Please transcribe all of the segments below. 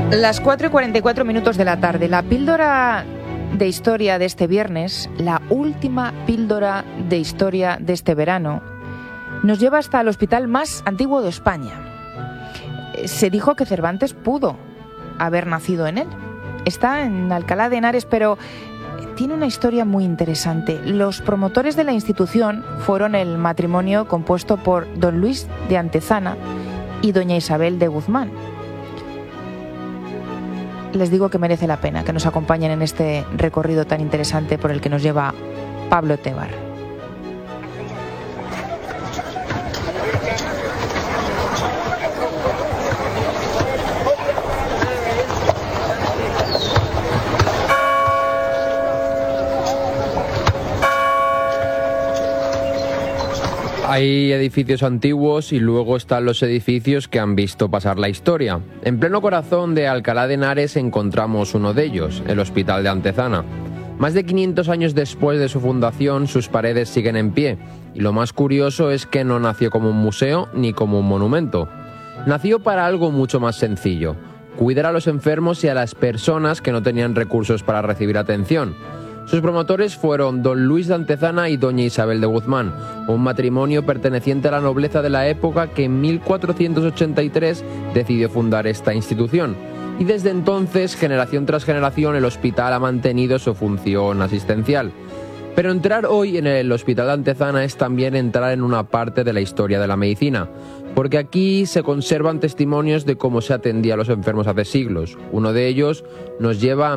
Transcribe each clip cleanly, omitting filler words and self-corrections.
Las 4:44 de la tarde. La píldora de historia de este viernes, la última píldora de historia de este verano, nos lleva hasta el hospital más antiguo de España. Se dijo que Cervantes pudo haber nacido en él. Está en Alcalá de Henares, pero tiene una historia muy interesante. Los promotores de la institución fueron el matrimonio compuesto por don Luis de Antezana y doña Isabel de Guzmán. Les digo que merece la pena que nos acompañen en este recorrido tan interesante por el que nos lleva Pablo Tebar. Hay edificios antiguos y luego están los edificios que han visto pasar la historia. En pleno corazón de Alcalá de Henares encontramos uno de ellos, el Hospital de Antezana. Más de 500 años después de su fundación, sus paredes siguen en pie. Y lo más curioso es que no nació como un museo ni como un monumento. Nació para algo mucho más sencillo: cuidar a los enfermos y a las personas que no tenían recursos para recibir atención. Sus promotores fueron don Luis de Antezana y doña Isabel de Guzmán, un matrimonio perteneciente a la nobleza de la época que en 1483 decidió fundar esta institución. Y desde entonces, generación tras generación, el hospital ha mantenido su función asistencial. Pero entrar hoy en el Hospital de Antezana es también entrar en una parte de la historia de la medicina, porque aquí se conservan testimonios de cómo se atendía a los enfermos hace siglos. Uno de ellos nos lleva a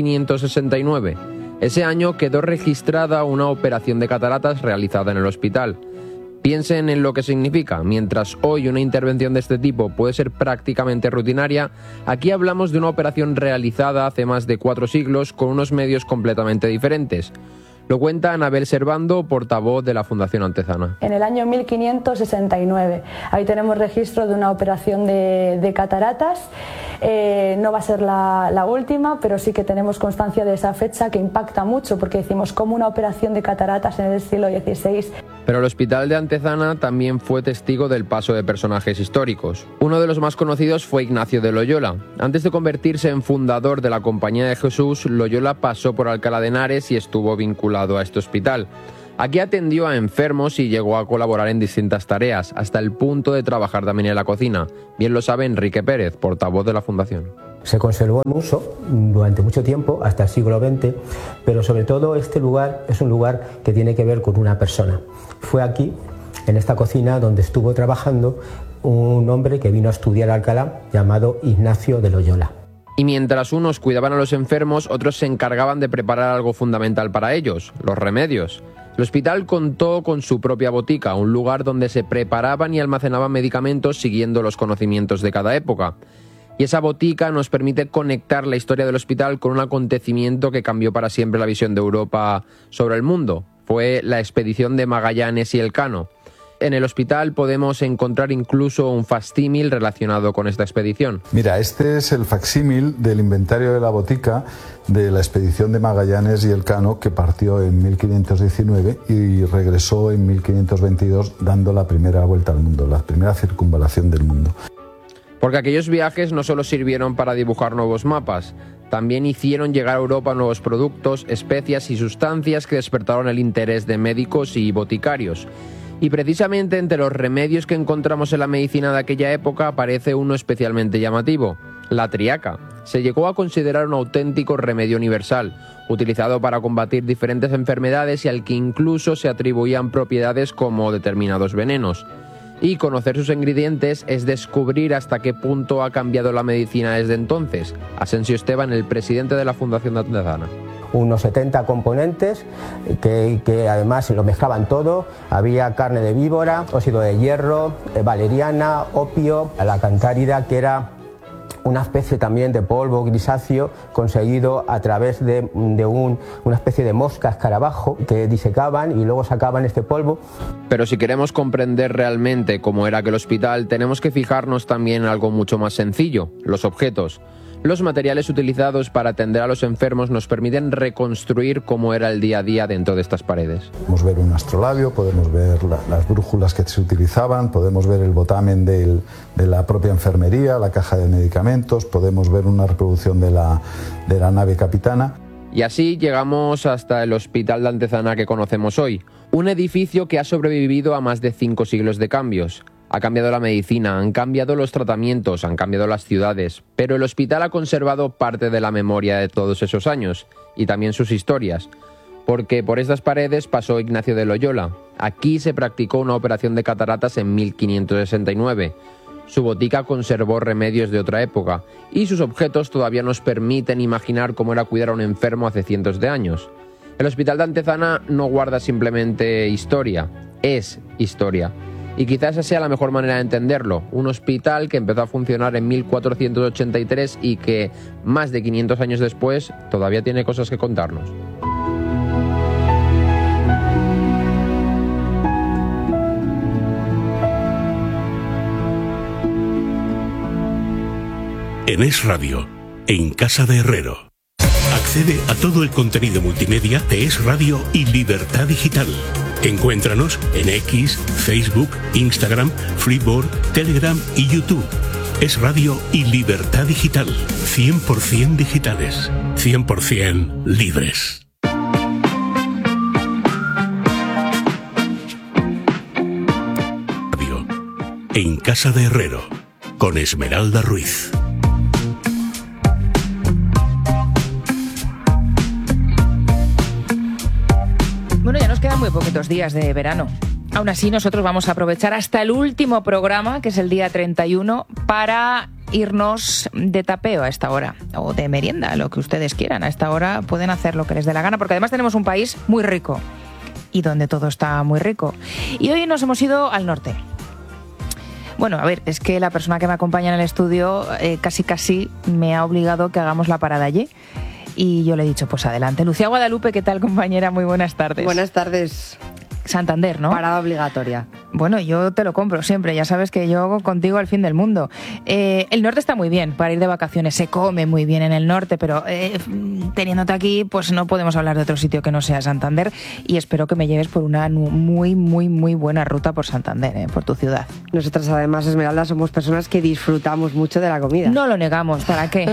1569. Ese año quedó registrada una operación de cataratas realizada en el hospital. Piensen en lo que significa. Mientras hoy una intervención de este tipo puede ser prácticamente rutinaria, aquí hablamos de una operación realizada hace más de 4 siglos con unos medios completamente diferentes. Lo cuenta Anabel Servando, portavoz de la Fundación Antezana. En el año 1569, ahí tenemos registro de una operación de cataratas. No va a ser la última, pero sí que tenemos constancia de esa fecha que impacta mucho, porque decimos como una operación de cataratas en el siglo XVI. Pero el Hospital de Antezana también fue testigo del paso de personajes históricos. Uno de los más conocidos fue Ignacio de Loyola. Antes de convertirse en fundador de la Compañía de Jesús, Loyola pasó por Alcalá de Henares y estuvo vinculado a este hospital. Aquí atendió a enfermos y llegó a colaborar en distintas tareas, hasta el punto de trabajar también en la cocina. Bien lo sabe Enrique Pérez, portavoz de la Fundación. Se conservó en uso durante mucho tiempo, hasta el siglo XX, pero sobre todo este lugar es un lugar que tiene que ver con una persona. Fue aquí, en esta cocina, donde estuvo trabajando un hombre que vino a estudiar a Alcalá, llamado Ignacio de Loyola. Y mientras unos cuidaban a los enfermos, otros se encargaban de preparar algo fundamental para ellos: los remedios. El hospital contó con su propia botica, un lugar donde se preparaban y almacenaban medicamentos siguiendo los conocimientos de cada época. Y esa botica nos permite conectar la historia del hospital con un acontecimiento que cambió para siempre la visión de Europa sobre el mundo. Fue la expedición de Magallanes y Elcano. En el hospital podemos encontrar incluso un facsímil relacionado con esta expedición. Mira, este es el facsímil del inventario de la botica de la expedición de Magallanes y Elcano, que partió en 1519 y regresó en 1522 dando la primera vuelta al mundo, la primera circunvalación del mundo. Porque aquellos viajes no solo sirvieron para dibujar nuevos mapas, también hicieron llegar a Europa nuevos productos, especias y sustancias que despertaron el interés de médicos y boticarios. Y precisamente entre los remedios que encontramos en la medicina de aquella época aparece uno especialmente llamativo: la triaca. Se llegó a considerar un auténtico remedio universal, utilizado para combatir diferentes enfermedades y al que incluso se atribuían propiedades como determinados venenos. Y conocer sus ingredientes es descubrir hasta qué punto ha cambiado la medicina desde entonces. Asensio Esteban, el presidente de la Fundación de Antezana. Unos 70 componentes que además lo mezclaban todo. Había carne de víbora, óxido de hierro, valeriana, opio, la cantárida, que era una especie también de polvo grisáceo conseguido a través de una especie de mosca escarabajo que disecaban y luego sacaban este polvo. Pero si queremos comprender realmente cómo era aquel hospital, tenemos que fijarnos también en algo mucho más sencillo: los objetos. Los materiales utilizados para atender a los enfermos nos permiten reconstruir cómo era el día a día dentro de estas paredes. Podemos ver un astrolabio, podemos ver las brújulas que se utilizaban, podemos ver el botamen de la propia enfermería, la caja de medicamentos, podemos ver una reproducción de la nave capitana. Y así llegamos hasta el Hospital de Antezana que conocemos hoy, un edificio que ha sobrevivido a más de 5 siglos de cambios. Ha cambiado la medicina, han cambiado los tratamientos, han cambiado las ciudades, pero el hospital ha conservado parte de la memoria de todos esos años y también sus historias, porque por estas paredes pasó Ignacio de Loyola. Aquí se practicó una operación de cataratas en 1569. Su botica conservó remedios de otra época y sus objetos todavía nos permiten imaginar cómo era cuidar a un enfermo hace cientos de años. El Hospital de Antezana no guarda simplemente historia, es historia. Y quizás esa sea la mejor manera de entenderlo. Un hospital que empezó a funcionar en 1483 y que, más de 500 años después, todavía tiene cosas que contarnos. En Es Radio, en Casa de Herrero. Accede a todo el contenido multimedia de Es Radio y Libertad Digital. Encuéntranos en X, Facebook, Instagram, Freeboard, Telegram y YouTube. Es Radio y Libertad Digital. 100% digitales. 100% libres. Radio, en Casa de Herrero, con Esmeralda Ruiz. Bueno, ya nos quedan muy poquitos días de verano. Aún así, nosotros vamos a aprovechar hasta el último programa, que es el día 31, para irnos de tapeo a esta hora, o de merienda, lo que ustedes quieran. A esta hora pueden hacer lo que les dé la gana, porque además tenemos un país muy rico, y donde todo está muy rico. Y hoy nos hemos ido al norte. Bueno, a ver, es que la persona que me acompaña en el estudio casi me ha obligado a que hagamos la parada allí. Y yo le he dicho, pues adelante. Lucía Guadalupe, ¿qué tal, compañera? Muy buenas tardes. Buenas tardes. Santander, ¿no? Parada obligatoria. Bueno, yo te lo compro siempre, ya sabes que yo contigo al fin del mundo. El norte está muy bien para ir de vacaciones, se come muy bien en el norte, pero teniéndote aquí, pues no podemos hablar de otro sitio que no sea Santander, y espero que me lleves por una muy buena ruta por Santander, por tu ciudad. Nosotras además, Esmeralda, somos personas que disfrutamos mucho de la comida. No lo negamos, ¿para qué?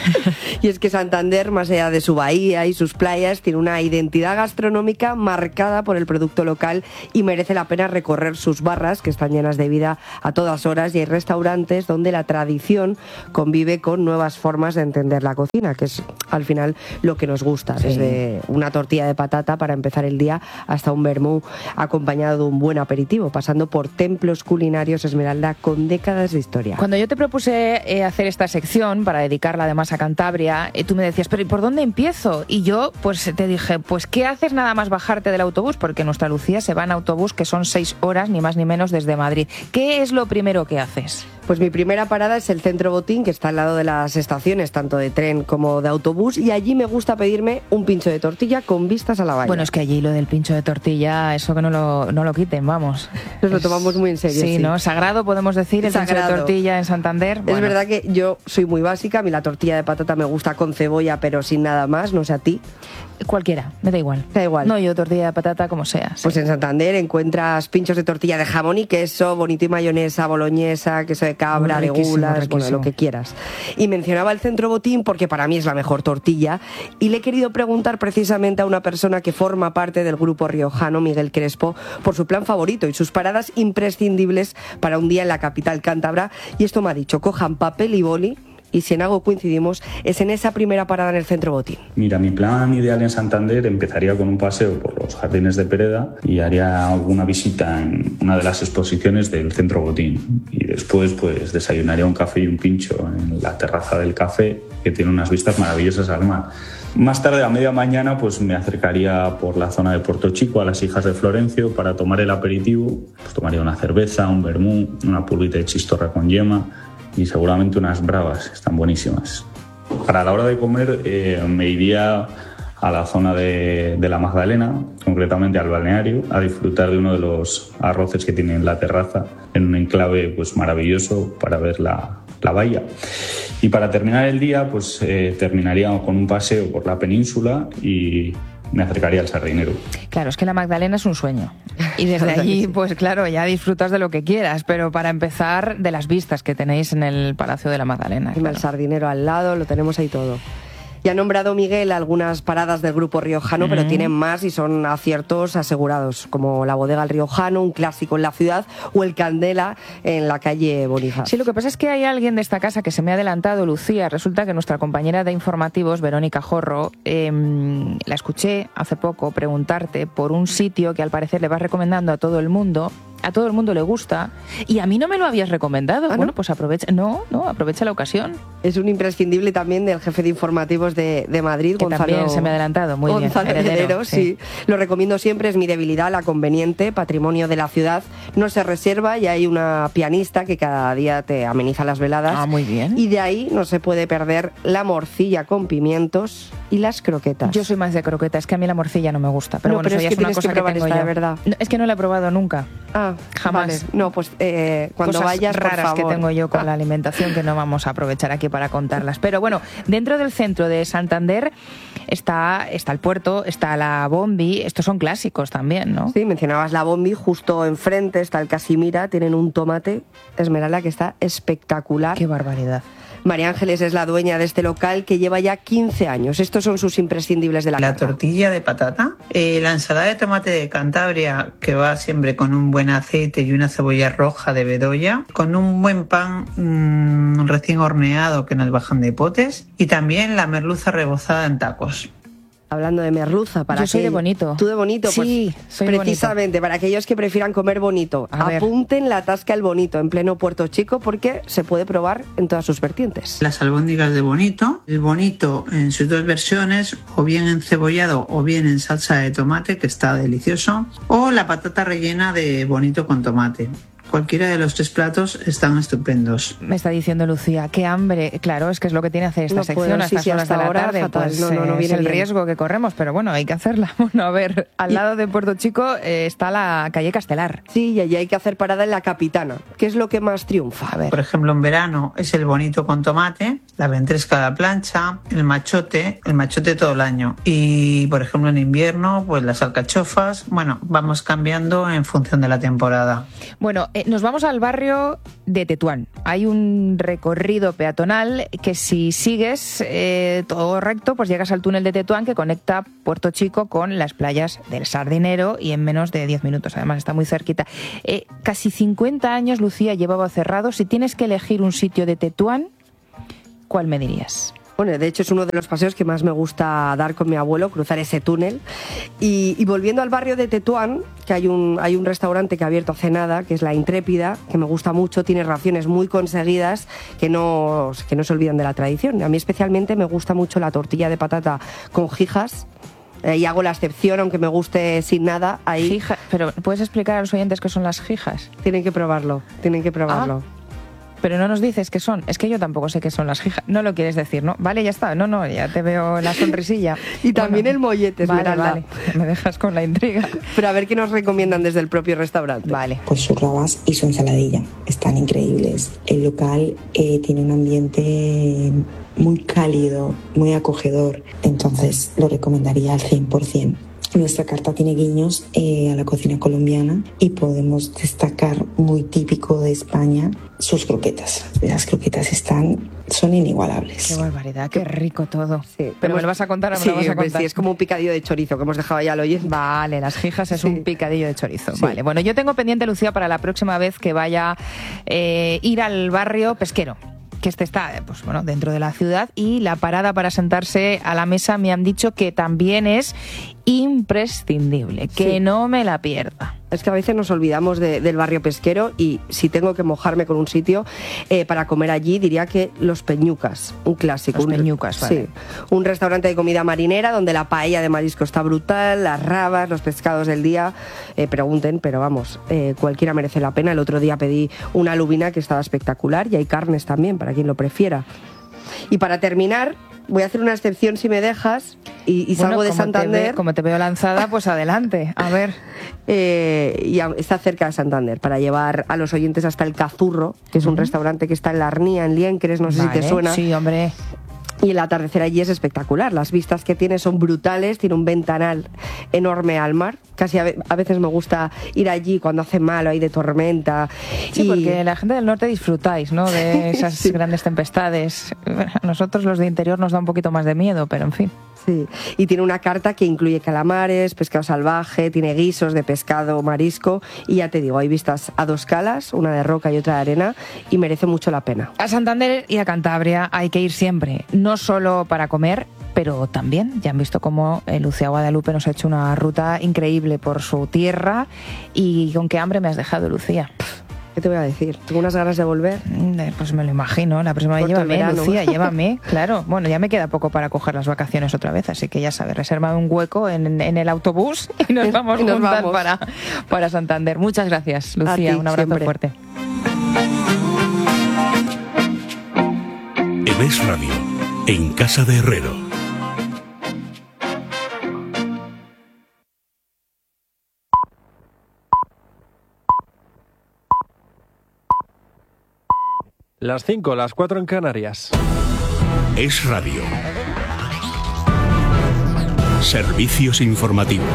Y es que Santander, más allá de su bahía y sus playas, tiene una identidad gastronómica marcada por el producto local y merece la pena recorrer sus barras, que están llenas de vida a todas horas, y hay restaurantes donde la tradición convive con nuevas formas de entender la cocina, que es al final lo que nos gusta, sí. Desde una tortilla de patata para empezar el día hasta un vermú acompañado de un buen aperitivo, pasando por templos culinarios, Esmeralda, con décadas de historia. Cuando yo te propuse hacer esta sección para dedicarla además a Cantabria, tú me decías, pero ¿y por dónde empiezo? Y yo pues te dije, pues ¿qué haces nada más bajarte del autobús? Porque nuestra Lucía se va en autobús, que son 6 horas, ni más ni menos, desde Madrid. ¿Qué es lo primero que haces? Pues mi primera parada es el Centro Botín, que está al lado de las estaciones, tanto de tren como de autobús, y allí me gusta pedirme un pincho de tortilla con vistas a la bahía. Bueno, es que allí lo del pincho de tortilla, eso que no lo quiten, vamos. Nos lo tomamos muy en serio. Sí, ¿no? Sagrado, podemos decir, el pincho de tortilla en Santander. Bueno. Es verdad que yo soy muy básica, a mí la tortilla de patata me gusta con cebolla, pero sin nada más, no sé a ti. Cualquiera, me da igual. Da igual. No, yo tortilla de patata como sea. Sí. Pues en Santander encuentras pinchos de tortilla de jamón y queso, bonito y mayonesa, boloñesa, queso de cabra, legulas, bueno, lo que quieras. Y mencionaba el Centro Botín porque para mí es la mejor tortilla, y le he querido preguntar precisamente a una persona que forma parte del grupo riojano, Miguel Crespo, por su plan favorito y sus paradas imprescindibles para un día en la capital cántabra, y esto me ha dicho, cojan papel y boli, y si en algo coincidimos es en esa primera parada en el Centro Botín. Mira, mi plan ideal en Santander empezaría con un paseo por los jardines de Pereda y haría alguna visita en una de las exposiciones del Centro Botín, y después pues desayunaría un café y un pincho en la terraza del café, que tiene unas vistas maravillosas al mar. Más tarde, a media mañana, pues me acercaría por la zona de Puerto Chico a las Hijas de Florencio para tomar el aperitivo. Pues tomaría una cerveza, un vermú, una pulvita de chistorra con yema y seguramente unas bravas, están buenísimas. Para la hora de comer me iría a la zona de la Magdalena, concretamente al balneario, a disfrutar de uno de los arroces que tiene en la terraza, en un enclave pues maravilloso para ver la la bahía. Y para terminar el día, pues terminaría con un paseo por la península y me acercaría al Sardinero. Claro, es que la Magdalena es un sueño. Y desde allí, pues claro, ya disfrutas de lo que quieras, pero para empezar, de las vistas que tenéis en el Palacio de la Magdalena. Claro. El Sardinero al lado, lo tenemos ahí todo. Ya ha nombrado Miguel algunas paradas del grupo riojano, pero tienen más y son aciertos asegurados, como la Bodega El Riojano, un clásico en la ciudad, o el Candela en la calle Bonifaz. Sí, lo que pasa es que hay alguien de esta casa que se me ha adelantado, Lucía. Resulta que nuestra compañera de informativos, Verónica Jorro, la escuché hace poco preguntarte por un sitio que al parecer le vas recomendando a todo el mundo le gusta, y a mí no me lo habías recomendado. ¿Ah, bueno, no? pues aprovecha la ocasión. Es un imprescindible también del jefe de informativos de Madrid, que Gonzalo. También se me ha adelantado, muy Gonzalo bien. Heredero, sí. Lo recomiendo siempre, es mi debilidad, la conveniente, patrimonio de la ciudad. No se reserva y hay una pianista que cada día te ameniza las veladas. Ah, muy bien. Y de ahí no se puede perder la morcilla con pimientos y las croquetas. Yo soy más de croquetas, es que a mí la morcilla no me gusta. Pero no, bueno, pero eso ya es que es una tienes cosa que probar tengo esta, yo. de verdad. No, es que no la he probado nunca. Jamás. Vale. No, pues cuando cosas vayas, por raras favor. que tengo yo con la alimentación que no vamos a aprovechar aquí para contarlas. Pero bueno, dentro del centro de Santander está el puerto, está la Bombi, estos son clásicos también, ¿no? Sí, mencionabas la Bombi, justo enfrente está el Casimira, tienen un tomate Esmeralda que está espectacular. Qué barbaridad. María Ángeles es la dueña de este local que lleva ya 15 años. Estos son sus imprescindibles de la carta. Tortilla de patata, la ensalada de tomate de Cantabria, que va siempre con un buen aceite y una cebolla roja de Bedoya, con un buen pan recién horneado que nos bajan de potes, y también la merluza rebozada en tacos. Hablando de merluza, para yo soy de Bonito. ¿Tú de Bonito? Sí, pues soy de precisamente Bonito. Para aquellos que prefieran comer bonito, apunten la Tasca El Bonito en pleno Puerto Chico, porque se puede probar en todas sus vertientes. Las albóndigas de Bonito, el Bonito en sus dos versiones, o bien encebollado o bien en salsa de tomate, que está delicioso, o la patata rellena de Bonito con tomate. Cualquiera de los tres platos están estupendos. Me está diciendo Lucía, qué hambre. Claro, es que es lo que tiene hacer esta sección a estas horas de la tarde. Fatal. Pues no es viene el bien. riesgo que corremos, pero bueno, hay que hacerla. Bueno, a ver, al lado de Puerto Chico está la calle Castelar. Sí, y allí hay que hacer parada en la Capitana. ¿Qué es lo que más triunfa? A ver. Por ejemplo, en verano es el Bonito con tomate, la ventresca a la plancha, el machote todo el año. Y, por ejemplo, en invierno, pues las alcachofas. Bueno, vamos cambiando en función de la temporada. Bueno, nos vamos al barrio de Tetuán. Hay un recorrido peatonal que si sigues todo recto, pues llegas al túnel de Tetuán que conecta Puerto Chico con las playas del Sardinero y en menos de 10 minutos. Además está muy cerquita. Casi 50 años Lucía llevaba cerrado. Si tienes que elegir un sitio de Tetuán, ¿cuál me dirías? Bueno, de hecho es uno de los paseos que más me gusta dar con mi abuelo, cruzar ese túnel. Y volviendo al barrio de Tetuán, que hay un restaurante que ha abierto hace nada, que es La Intrépida, que me gusta mucho, tiene raciones muy conseguidas que no se olvidan de la tradición. A mí especialmente me gusta mucho la tortilla de patata con jijas. Y hago la excepción, aunque me guste sin nada. Ahí Pero ¿puedes explicar a los oyentes qué son las jijas? Tienen que probarlo. Pero no nos dices qué son. Es que yo tampoco sé qué son las jijas. No lo quieres decir, ¿no? Vale, ya está. No, ya te veo la sonrisilla. Y también el mollete, Esmeralda. Vale. Me dejas con la intriga. Pero a ver qué nos recomiendan desde el propio restaurante. Vale. Pues sus rabas y su ensaladilla. Están increíbles. El local tiene un ambiente muy cálido, muy acogedor. Entonces lo recomendaría al 100%. Nuestra carta tiene guiños a la cocina colombiana y podemos destacar muy típico de España sus croquetas. Las croquetas son inigualables. Qué barbaridad, qué rico todo. Sí, pero me lo vas a contar o me lo vas a contar. Sí, es como un picadillo de chorizo que hemos dejado ya al oyente. Vale, las jijas es un picadillo de chorizo. Sí. Vale, bueno, yo tengo pendiente, Lucía, para la próxima vez que vaya ir al barrio pesquero, que está pues bueno, dentro de la ciudad, y la parada para sentarse a la mesa me han dicho que también es imprescindible, que no me la pierda. Es que a veces nos olvidamos del barrio pesquero, y si tengo que mojarme con un sitio para comer allí, diría que Los Peñucas, un clásico. Los Peñucas, vale. Sí, un restaurante de comida marinera donde la paella de marisco está brutal, las rabas, los pescados del día. Pregunten, pero vamos, cualquiera merece la pena. El otro día pedí una lubina que estaba espectacular, y hay carnes también, para quien lo prefiera. Y para terminar, voy a hacer una excepción, si me dejas. Y salgo de Santander. Como te veo lanzada, pues adelante, a ver. Y está cerca de Santander, para llevar a los oyentes hasta el Cazurro, que es un restaurante que está en La Arnía, en Liencres, no sé si te suena. Sí, hombre. Y el atardecer allí es espectacular. Las vistas que tiene son brutales. Tiene un ventanal enorme al mar. Casi a veces me gusta ir allí cuando hace malo, hay de tormenta. Sí, porque la gente del norte disfrutáis, ¿no?, de esas grandes tempestades. A nosotros los de interior nos da un poquito más de miedo, pero en fin. Sí, y tiene una carta que incluye calamares, pescado salvaje, tiene guisos de pescado, marisco, y ya te digo, hay vistas a 2 calas, una de roca y otra de arena, y merece mucho la pena. A Santander y a Cantabria hay que ir siempre, no solo para comer, pero también, ya han visto cómo Lucía Guadalupe nos ha hecho una ruta increíble por su tierra, y con qué hambre me has dejado, Lucía. ¿Qué te voy a decir? ¿Tengo unas ganas de volver? Pues me lo imagino. La próxima vez llévame, Lucía, llévame. Claro. Bueno, ya me queda poco para coger las vacaciones otra vez, así que ya sabes, reserva un hueco en el autobús y nos vamos juntas para Santander. Muchas gracias, Lucía. Ti, un abrazo siempre. fuerte. En Es Radio, en Casa de Herrero. Las 5, las 4 en Canarias. Es Radio. Servicios informativos.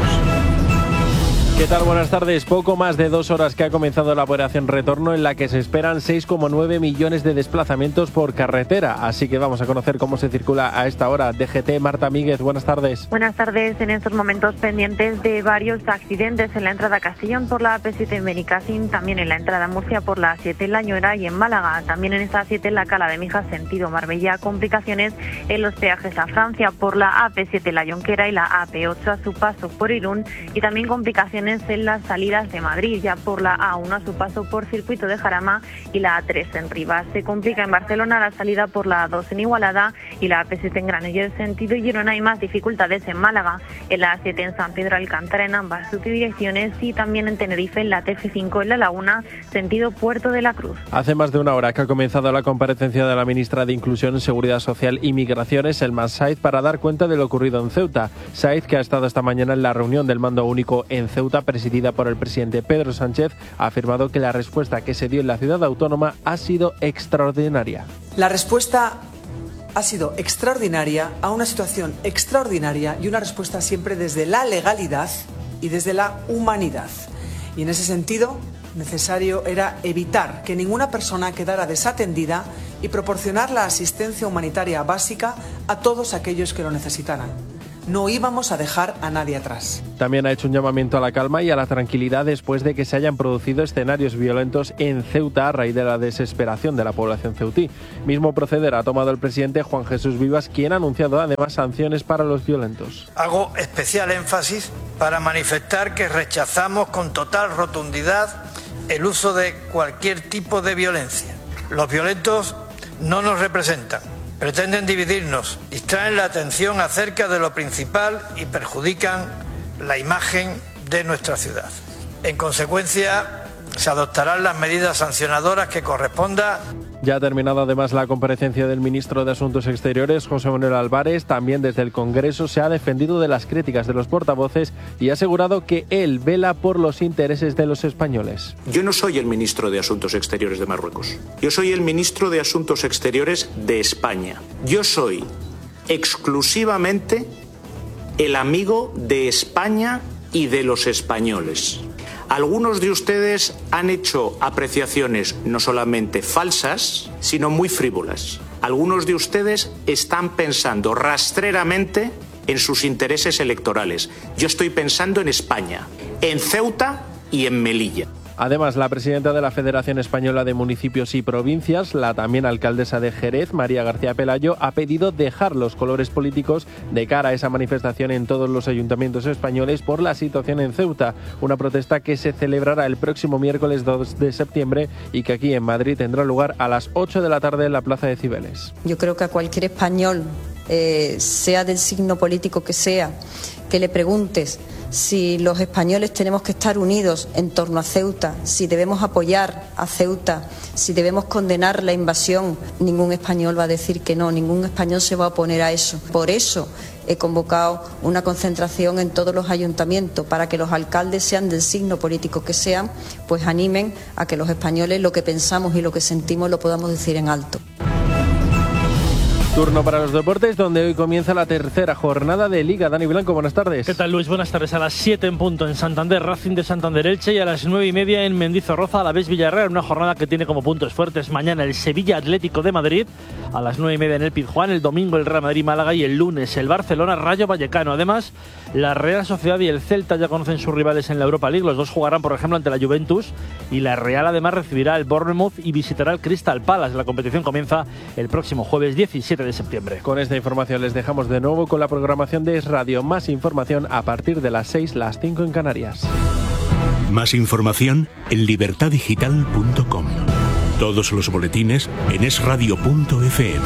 ¿Qué tal? Buenas tardes. Poco más de 2 horas que ha comenzado la operación Retorno, en la que se esperan 6,9 millones de desplazamientos por carretera. Así que vamos a conocer cómo se circula a esta hora. DGT, Marta Míguez, buenas tardes. Buenas tardes. En estos momentos pendientes de varios accidentes en la entrada a Castellón por la AP7 en Benicàssim, también en la entrada a Murcia por la A7 en La Ñora y en Málaga. También en esta A7 en la Cala de Mijas, sentido Marbella. Complicaciones en los peajes a Francia por la AP7 La Jonquera y la AP8 a su paso por Irún, y también complicaciones en las salidas de Madrid, ya por la A1 a su paso por Circuito de Jarama y la A3 en Rivas. Se complica en Barcelona la salida por la A2 en Igualada y la AP7 en Granollers sentido Girona. Hay más dificultades en Málaga, en la A7 en San Pedro Alcántara en ambas subdirecciones, y también en Tenerife en la TF5 en La Laguna sentido Puerto de la Cruz. Hace más de una hora que ha comenzado la comparecencia de la ministra de Inclusión, Seguridad Social y Migraciones, Elma Saiz, para dar cuenta de lo ocurrido en Ceuta. Saiz, que ha estado esta mañana en la reunión del Mando Único en Ceuta, presidida por el presidente Pedro Sánchez, ha afirmado que la respuesta que se dio en la ciudad autónoma ha sido extraordinaria. La respuesta ha sido extraordinaria a una situación extraordinaria, y una respuesta siempre desde la legalidad y desde la humanidad. Y en ese sentido, necesario era evitar que ninguna persona quedara desatendida y proporcionar la asistencia humanitaria básica a todos aquellos que lo necesitaran. No íbamos a dejar a nadie atrás. También ha hecho un llamamiento a la calma y a la tranquilidad después de que se hayan producido escenarios violentos en Ceuta a raíz de la desesperación de la población ceutí. Mismo proceder ha tomado el presidente Juan Jesús Vivas, quien ha anunciado además sanciones para los violentos. Hago especial énfasis para manifestar que rechazamos con total rotundidad el uso de cualquier tipo de violencia. Los violentos no nos representan. Pretenden dividirnos, distraen la atención acerca de lo principal y perjudican la imagen de nuestra ciudad. En consecuencia, se adoptarán las medidas sancionadoras que corresponda. Ya ha terminado además la comparecencia del ministro de Asuntos Exteriores, José Manuel Álvarez. También desde el Congreso se ha defendido de las críticas de los portavoces y ha asegurado que él vela por los intereses de los españoles. Yo no soy el ministro de Asuntos Exteriores de Marruecos. Yo soy el ministro de Asuntos Exteriores de España. Yo soy exclusivamente el amigo de España y de los españoles. Algunos de ustedes han hecho apreciaciones no solamente falsas, sino muy frívolas. Algunos de ustedes están pensando rastreramente en sus intereses electorales. Yo estoy pensando en España, en Ceuta y en Melilla. Además, la presidenta de la Federación Española de Municipios y Provincias, la también alcaldesa de Jerez, María García Pelayo, ha pedido dejar los colores políticos de cara a esa manifestación en todos los ayuntamientos españoles por la situación en Ceuta, una protesta que se celebrará el próximo miércoles 2 de septiembre y que aquí en Madrid tendrá lugar a las 8 de la tarde en la Plaza de Cibeles. Yo creo que a cualquier español sea del signo político que sea, que le preguntes si los españoles tenemos que estar unidos en torno a Ceuta, si debemos apoyar a Ceuta, si debemos condenar la invasión, ningún español va a decir que no, ningún español se va a oponer a eso. Por eso he convocado una concentración en todos los ayuntamientos para que los alcaldes, sean del signo político que sean, pues animen a que los españoles lo que pensamos y lo que sentimos lo podamos decir en alto. Turno para los deportes, donde hoy comienza la tercera jornada de Liga. Dani Blanco, buenas tardes. ¿Qué tal, Luis? Buenas tardes. A las 7 en punto en Santander, Racing de Santander Elche, y a las 9:30 en Mendizorroza, Alavés Villarreal. Una jornada que tiene como puntos fuertes mañana el Sevilla Atlético de Madrid, a las 9:30 en el Pizjuán, el domingo el Real Madrid Málaga y el lunes el Barcelona Rayo Vallecano. Además, la Real Sociedad y el Celta ya conocen sus rivales en la Europa League. Los dos jugarán, por ejemplo, ante la Juventus, y la Real además recibirá el Bournemouth y visitará el Crystal Palace. La competición comienza el próximo jueves 17 de septiembre. Con esta información les dejamos de nuevo con la programación de Es Radio. Más información a partir de las 6, las 5 en Canarias. Más información en libertadigital.com. Todos los boletines en esradio.fm.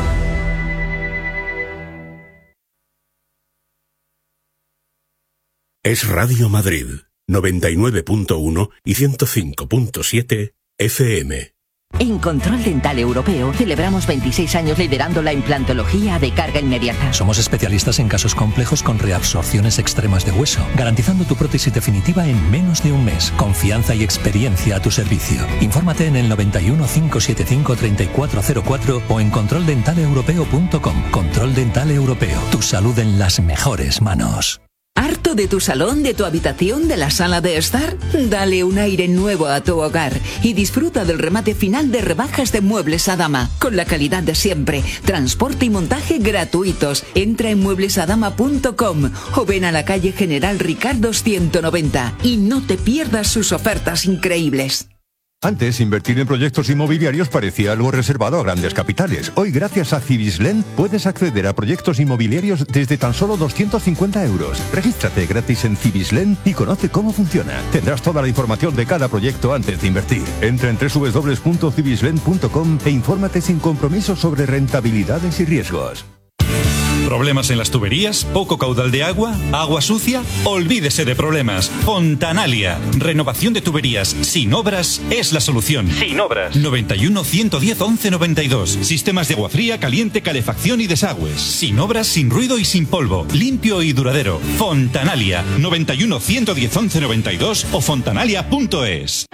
Es Radio Madrid, 99.1 y 105.7 FM. En Control Dental Europeo celebramos 26 años liderando la implantología de carga inmediata. Somos especialistas en casos complejos con reabsorciones extremas de hueso, garantizando tu prótesis definitiva en menos de un mes. Confianza y experiencia a tu servicio. Infórmate en el 91 575 3404 o en controldentaleeuropeo.com. Control Dental Europeo. Tu salud en las mejores manos. ¿Harto de tu salón, de tu habitación, de la sala de estar? Dale un aire nuevo a tu hogar y disfruta del remate final de rebajas de Muebles Adama, con la calidad de siempre, transporte y montaje gratuitos. Entra en mueblesadama.com o ven a la calle General Ricardo 190 y no te pierdas sus ofertas increíbles. Antes, invertir en proyectos inmobiliarios parecía algo reservado a grandes capitales. Hoy, gracias a Cibislen, puedes acceder a proyectos inmobiliarios desde tan solo 250 euros. Regístrate gratis en Cibislen y conoce cómo funciona. Tendrás toda la información de cada proyecto antes de invertir. Entra en www.cibislen.com e infórmate sin compromiso sobre rentabilidades y riesgos. ¿Problemas en las tuberías? ¿Poco caudal de agua? ¿Agua sucia? Olvídese de problemas. Fontanalia. Renovación de tuberías sin obras es la solución. Sin obras. 91 110 11 92. Sistemas de agua fría, caliente, calefacción y desagües. Sin obras, sin ruido y sin polvo. Limpio y duradero. Fontanalia. 91 110 11 92 o fontanalia.es.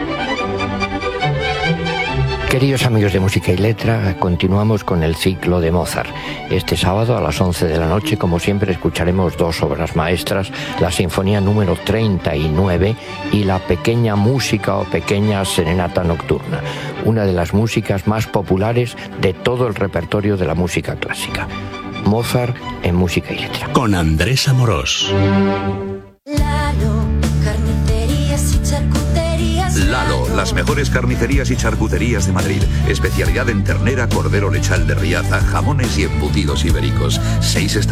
Queridos amigos de Música y Letra, continuamos con el ciclo de Mozart. Este sábado a las 11 de la noche, como siempre, escucharemos dos obras maestras, la Sinfonía número 39 y la Pequeña Música o Pequeña Serenata Nocturna, una de las músicas más populares de todo el repertorio de la música clásica. Mozart en Música y Letra. Con Andrés Amorós. Lalo, las mejores carnicerías y charcuterías de Madrid. Especialidad en ternera, cordero lechal de Riaza, jamones y embutidos ibéricos. 6